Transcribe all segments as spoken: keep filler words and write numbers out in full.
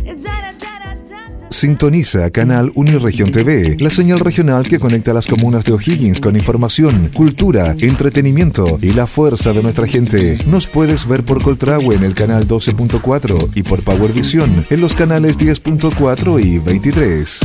Sintoniza Canal Uniregión T V, la señal regional que conecta las comunas de O'Higgins con información, cultura, entretenimiento y la fuerza de nuestra gente. Nos puedes ver por Coltrahue en el canal doce punto cuatro y por Powervisión en los canales diez punto cuatro y veintitrés.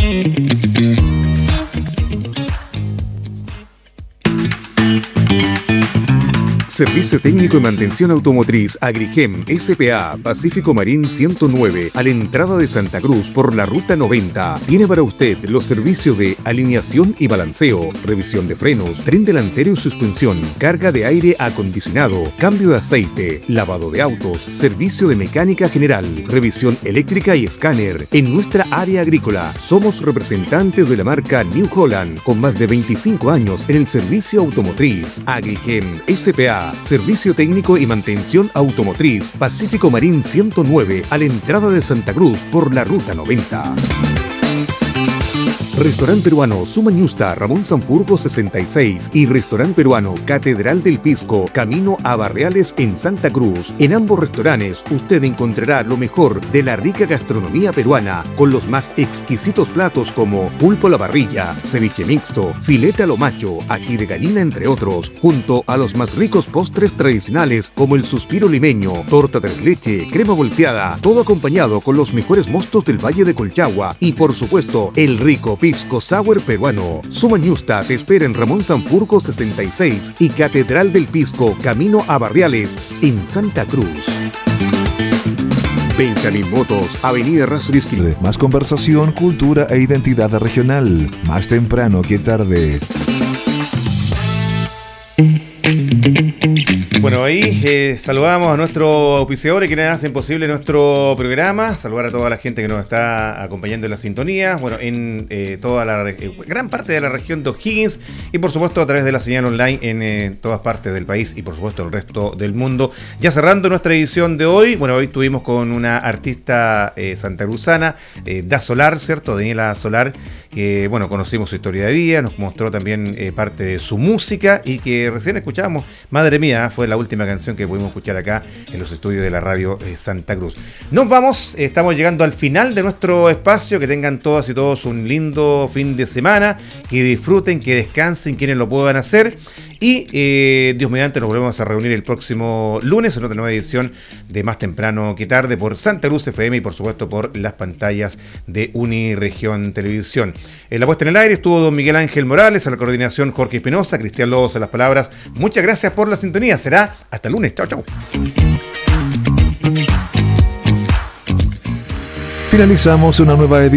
Servicio Técnico y Mantención Automotriz Agrigem S P A Pacífico Marín ciento nueve, a la entrada de Santa Cruz por la ruta noventa. Tiene para usted los servicios de alineación y balanceo, revisión de frenos, tren delantero y suspensión, carga de aire acondicionado, cambio de aceite, lavado de autos, servicio de mecánica general, revisión eléctrica y escáner. En nuestra área agrícola somos representantes de la marca New Holland, con más de veinticinco años en el servicio automotriz. Agrigem S P A Servicio Técnico y Mantención Automotriz Pacífico Marín ciento nueve, a la entrada de Santa Cruz por la ruta noventa. Restaurante Peruano Sumañusta Ramón Sanfurgo sesenta y seis y Restaurante Peruano Catedral del Pisco Camino a Barriales en Santa Cruz. En ambos restaurantes usted encontrará lo mejor de la rica gastronomía peruana, con los más exquisitos platos como pulpo a la parrilla, ceviche mixto, filete a lo macho, ají de gallina, entre otros, junto a los más ricos postres tradicionales como el suspiro limeño, torta de leche, crema volteada, todo acompañado con los mejores mostos del Valle de Colchagua y por supuesto el rico pisco sour peruano. Sumañusta te espera en Ramón Sanfurgo sesenta y seis y Catedral del Pisco Camino a Barriales en Santa Cruz. Benjamín Motos, Avenida Razurisky. Más conversación, cultura e identidad regional. Más temprano que tarde. Bueno, ahí eh, saludamos a nuestros auspiciadores quienes hacen posible nuestro programa. Saludar a toda la gente que nos está acompañando en la sintonía. Bueno, en eh, toda la eh, gran parte de la región de O'Higgins y por supuesto a través de la señal online en eh, todas partes del país y por supuesto el resto del mundo. Ya cerrando nuestra edición de hoy, bueno, hoy estuvimos con una artista eh, santacruzana, eh, Da Solar, ¿cierto? Daniela Solar, que bueno, conocimos su historia de vida, nos mostró también eh, parte de su música y que recién escuchábamos, madre mía, fue la última canción que pudimos escuchar acá en los estudios de la radio eh, Santa Cruz. Nos vamos, eh, estamos llegando al final de nuestro espacio, que tengan todas y todos un lindo fin de semana, que disfruten, que descansen quienes lo puedan hacer y eh, Dios mediante nos volvemos a reunir el próximo lunes en otra nueva edición de Más Temprano que Tarde por Santa Cruz F M y por supuesto por las pantallas de Uniregión Televisión. En la puesta en el aire estuvo don Miguel Ángel Morales, a la coordinación Jorge Espinosa, Cristian Lobos a las palabras. Muchas gracias por la sintonía, será hasta el lunes, chao chao. Finalizamos una nueva edición